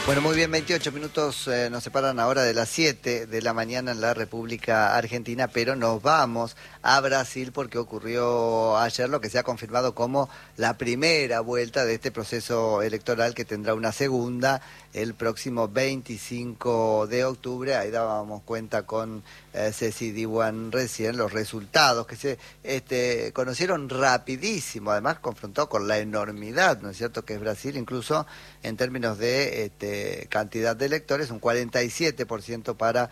Bueno, muy bien, 28 minutos nos separan ahora de las 7 de la mañana en la República Argentina, pero nos vamos a Brasil porque ocurrió ayer lo que se ha confirmado como la primera vuelta de este proceso electoral que tendrá una segunda el próximo 25 de octubre. Ahí dábamos cuenta con Ceci Diwan recién los resultados que se conocieron rapidísimo, además confrontó con la enormidad, ¿no es cierto?, que es Brasil, incluso en términos de cantidad de electores, un 47% para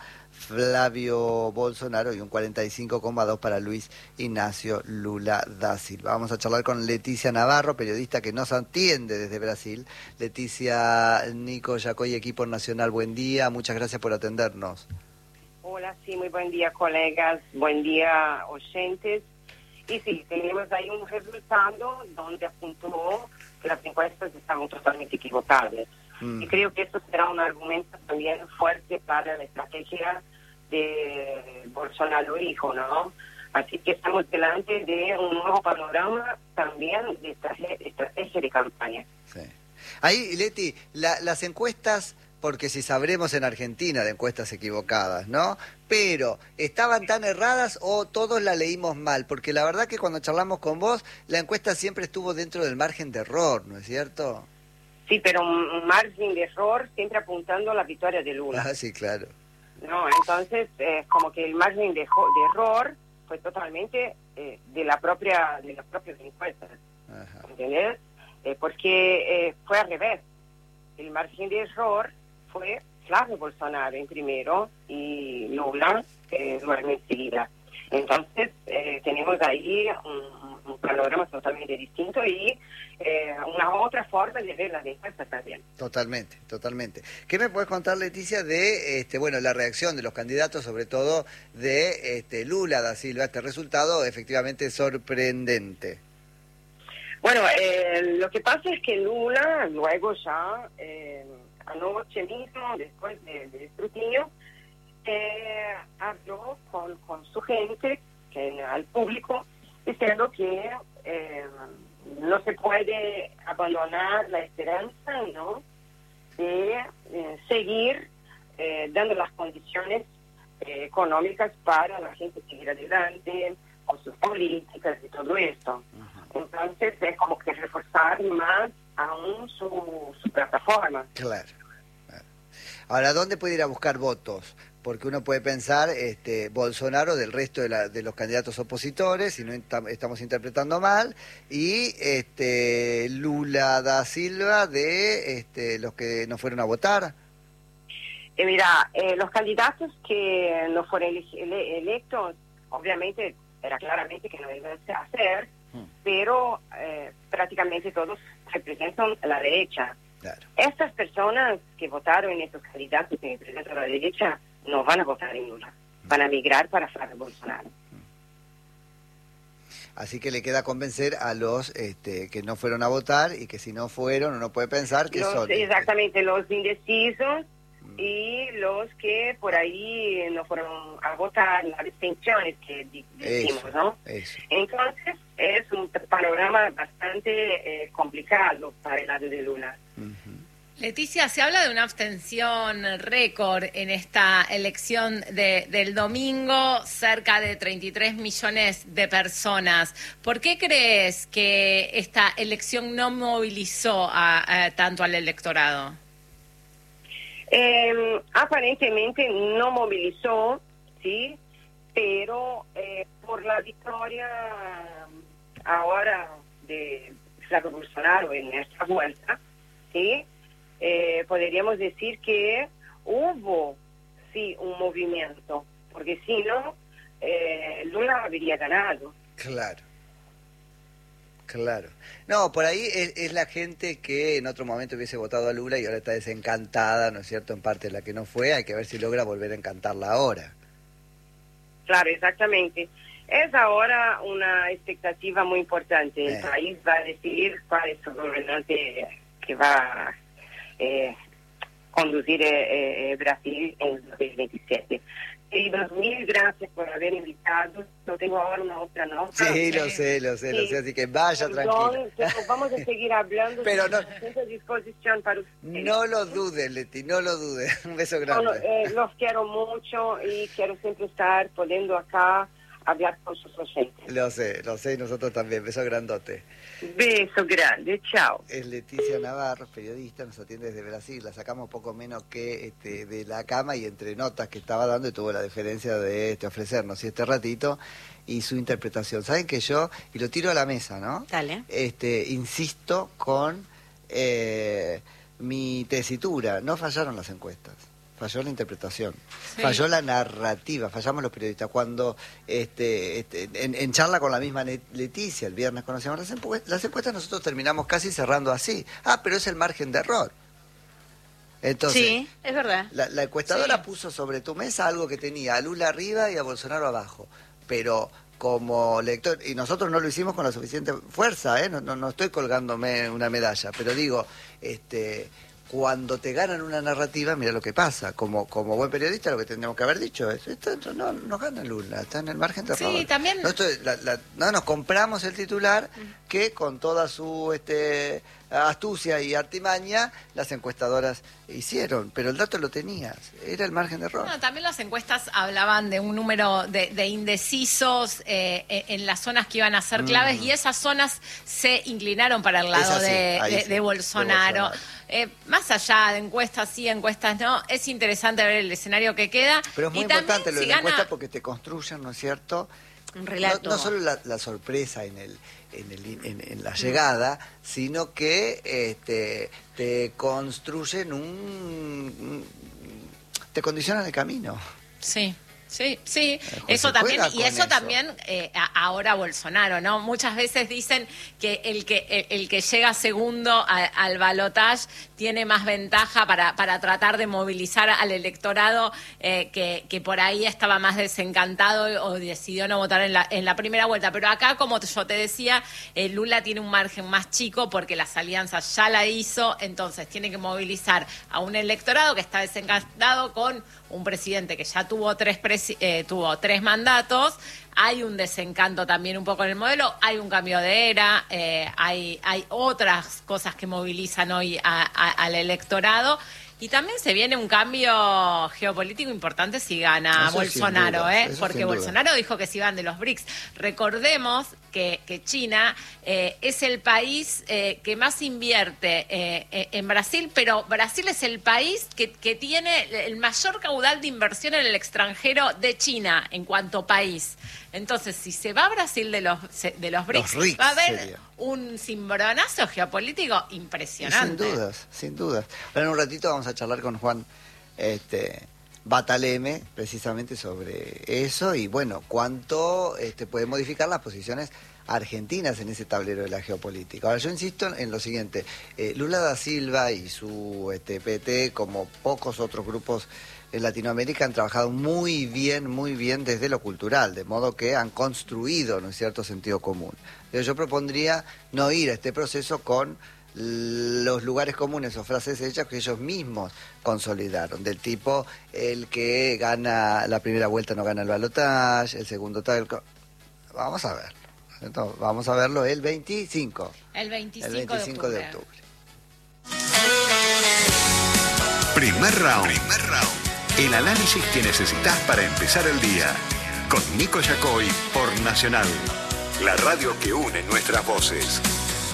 Flavio Bolsonaro y un 45,2% para Luis Ignacio Lula da Silva. Vamos a charlar con Leticia Navarro, periodista que nos atiende desde Brasil. Leticia, Nico Yacoy, equipo nacional, buen día, muchas gracias por atendernos. Hola, sí, muy buen día, colegas, buen día, oyentes. Y sí, tenemos ahí un resultado donde apuntó que las encuestas estaban totalmente equivocadas. Y creo que esto será un argumento también fuerte para la estrategia de Bolsonaro hijo, ¿no? Así que estamos delante de un nuevo panorama también de estrategia de campaña. Sí. Ahí, Leti, las encuestas, porque si sabremos en Argentina de encuestas equivocadas, ¿no? Pero, ¿estaban tan erradas o todos la leímos mal? Porque la verdad que cuando charlamos con vos, la encuesta siempre estuvo dentro del margen de error, ¿no es cierto? Sí, pero un margen de error siempre apuntando a la victoria de Lula. Ah, sí, claro. No, entonces, como que el margen de error fue totalmente de las propias encuestas. Ajá. ¿Entendés? Porque fue al revés. El margen de error fue Flavio Bolsonaro en primero y Lula luego enseguida. Entonces, tenemos ahí un panorama totalmente distinto y una otra forma de ver las encuestas también. Totalmente, totalmente. ¿Qué me puedes contar, Leticia, de la reacción de los candidatos, sobre todo de Lula da Silva, este resultado efectivamente sorprendente? Bueno, lo que pasa es que Lula, luego ya, anoche mismo, después del escrutinio, habló con su gente, al público, diciendo que no se puede abandonar la esperanza, ¿no?, de seguir dando las condiciones económicas para la gente seguir adelante con sus políticas y todo esto. Entonces es como que reforzar más aún su plataforma. Claro. Ahora, ¿dónde puede ir a buscar votos? Porque uno puede pensar Bolsonaro del resto de los candidatos opositores, si no estamos interpretando mal, y Lula da Silva de los que no fueron a votar. Mira, los candidatos que no fueron electos, obviamente era claramente que no iban a hacer, pero prácticamente todos representan la derecha. Claro. Estas personas que votaron en estos candidatos que representan la derecha no van a votar en Lula, van a migrar para Flavio Bolsonaro. Así que le queda convencer a los que no fueron a votar y que si no fueron, uno puede pensar que son... Exactamente, los indecisos y los que por ahí no fueron a votar, las abstenciones que decimos, eso, ¿no? Eso. Entonces es un panorama bastante complicado para el lado de Lula. Leticia, se habla de una abstención récord en esta elección del domingo, cerca de 33 millones de personas. ¿Por qué crees que esta elección no movilizó tanto al electorado? Aparentemente no movilizó, sí, pero por la victoria ahora de Flavio Bolsonaro en esta vuelta, sí, podríamos decir que hubo, sí, un movimiento, porque si no, Lula habría ganado. Claro. Claro. No, por ahí es la gente que en otro momento hubiese votado a Lula y ahora está desencantada, ¿no es cierto?, en parte de la que no fue. Hay que ver si logra volver a encantarla ahora. Claro, exactamente. Es ahora una expectativa muy importante. El país va a decidir cuál es su gobernante que va a conducir Brasil en 2027. queridos, mil gracias por haber invitado. Yo tengo ahora una otra nota. Sí, lo sé, así que vaya tranquila. Vamos a seguir hablando. Pero no, a disposición para ustedes. No lo dudes, Leti, no lo dudes. Un beso grande. Los quiero mucho y quiero siempre estar poniendo acá hablar con sus oyentes. Lo sé, y nosotros también. Beso grandote. Beso grande, chao. Es Leticia Navarro, periodista, nos atiende desde Brasil. La sacamos poco menos que de la cama y entre notas que estaba dando y tuvo la deferencia de ofrecernos este ratito y su interpretación. Saben que yo, y lo tiro a la mesa, ¿no? Dale. Insisto con mi tesitura. No fallaron las encuestas. Falló la interpretación, sí. Falló la narrativa, fallamos los periodistas. Cuando en charla con la misma Leticia, el viernes conocíamos las encuestas, nosotros terminamos casi cerrando así. Pero es el margen de error. Entonces, sí, es verdad. La encuestadora puso sobre tu mesa algo que tenía a Lula arriba y a Bolsonaro abajo. Pero como lector, y nosotros no lo hicimos con la suficiente fuerza, no estoy colgándome una medalla, pero digo, cuando te ganan una narrativa, mira lo que pasa. Como buen periodista, lo que tendríamos que haber dicho es: no gana Lula, está en el margen de error. Sí, también. No nos compramos el titular que con toda su astucia y artimaña las encuestadoras hicieron, pero el dato lo tenías, era el margen de error. También las encuestas hablaban de un número de indecisos en las zonas que iban a ser claves y esas zonas se inclinaron para el lado de Bolsonaro. Más allá de encuestas sí, encuestas no, es interesante ver el escenario que queda. Pero es muy importante lo de la encuesta porque te construyen, ¿no es cierto? Un relato. No solo la sorpresa en la llegada, sino que te construyen te condicionan el camino. Sí. Sí, eso también, y eso también ahora Bolsonaro, ¿no? Muchas veces dicen que el que llega segundo al balotaje tiene más ventaja para tratar de movilizar al electorado que por ahí estaba más desencantado o decidió no votar en la primera vuelta. Pero acá, como yo te decía, Lula tiene un margen más chico porque las alianzas ya la hizo, entonces tiene que movilizar a un electorado que está desencantado con un presidente que ya tuvo tuvo tres mandatos. Hay un desencanto también un poco en el modelo, hay un cambio de era, hay otras cosas que movilizan hoy al electorado. Y también se viene un cambio geopolítico importante si gana Bolsonaro, porque Bolsonaro dijo que se iban de los BRICS. Recordemos que China es el país que más invierte en Brasil, pero Brasil es el país que tiene el mayor caudal de inversión en el extranjero de China en cuanto país. Entonces, si se va a Brasil de los BRICS, va a haber un cimbronazo geopolítico impresionante. Sin dudas. Ahora en un ratito vamos a charlar con Juan Bataleme precisamente sobre eso y bueno, cuánto puede modificar las posiciones argentinas en ese tablero de la geopolítica. Ahora yo insisto en lo siguiente, Lula da Silva y su PT, como pocos otros grupos en Latinoamérica, han trabajado muy bien desde lo cultural, de modo que han construido, ¿no es cierto?, sentido común. Entonces yo propondría no ir a este proceso con los lugares comunes o frases hechas que ellos mismos consolidaron, del tipo: el que gana la primera vuelta no gana el balotaje, el segundo tal. Vamos a verlo. Entonces, vamos a verlo el 25. El 25 de octubre. Primer round. El análisis que necesitas para empezar el día. Con Nico Yacoy por Nacional. La radio que une nuestras voces.